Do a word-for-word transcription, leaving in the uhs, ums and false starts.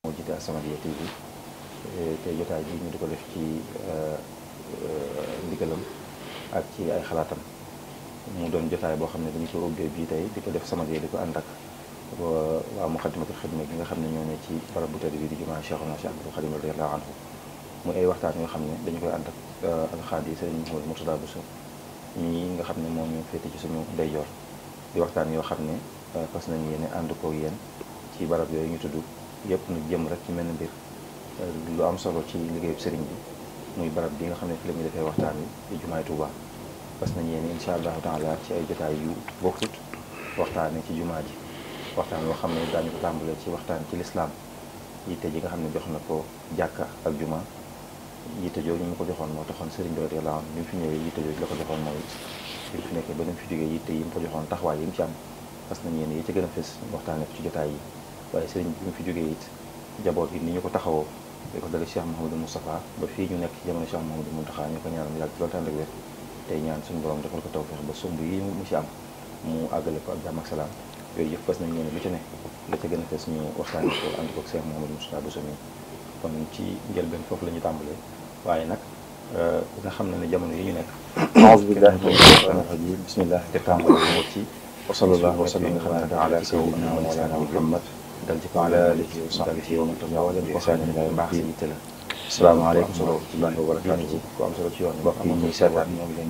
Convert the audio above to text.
moo jiite As-Samadiyya T V te jotaay bi ñu di ko def ci ndigalam ak ci ay xalaatam mu doon jotaay boo xam ne dañu ko ubbee bii tey di ko def Samadiyya di ko ànd ak waa Muxaddamatul Xidma gi nga xam ne ñoo ne ci barab bu tedd bi di jumaa Cheikhuna Cheikh Ahmadul Xadim radiyallahu anhu muy ay waxtaan yoo xam ne dañu koy ànd ak alxaadi Sëriñ Mouhamadou Mourtada Bousso ñi nga xam ne moo ñu féete ci suñu ndeyjoor di waxtaan yoo xam ne fas nañ yéene ànd ko yéen ci barab yooyu ñu tudd yëpp nag jëm rek ci mel mbir lu am solo ci liggéeyub sëriñ bi muy barab bi nga xam ne fi la ñuy defee waxtaan wi di jumaay Tuuba fas nañ yéene incha allahu taala ci ay jotaay yu bokkut waxtaane ci jumaa ji waxtaan yoo xam ne daañu ko tàmbalee ci waxtaan ci lislaam yitte ji nga xam ne jox na ko jàkka ak juma yitte jooju ñu ko joxoon moo taxoon sëriñ bi radiyallahu anhu bi mu fi ñëwee yitte jooju la ko joxoon mooy bi mu fi nekkee ba ni mu fi jógee yitte yi mu ko joxoon taxawaay yi mu ci am fas nañ yéene yi ci gën a fës waxtaane ko ci jotaay yi waaye sëriñ bi mu fi jógee it jaboot gi ni ñu ko taxawoo di ko dale Cheikh Mouhamadou Moustapha ba fii ñu nekk ci jamono Cheikh Mouhamadou Mountakha ñu ko ñaanal mu yàgg loolu tànd ak wér tey ñaan suñu borom defal ko tawfeex ba sumb yi mu ci am mu àggale ko ak jàmm ak salaam yooyu yëpp fas nañ yéene lu ci ne la ca gën a fës ñu waxtaane ko ànd ko ak Cheikh Mouhamadou Moustapha Bousso mi kon ci njëlbeen foofu la ñu tàmbalee waaye nag nga xam ne ne jamono yi ñu nekk a'uuzu billaahi mina shaytaani rajiim bismillah te tàmbale mo ci wa sallallahu wa sallam ala sayyidina wa mawlana Muhammad dal ci ko ala alihi wa sahbihi wa man tabi'ahum bi ihsaanin ilaa yawmi diin. Asalaamaaleykum wa rahmatullahi wa barakaatuh. ku am solo ci yoon mbokk yi ñuy seetaan ñoo ngi leen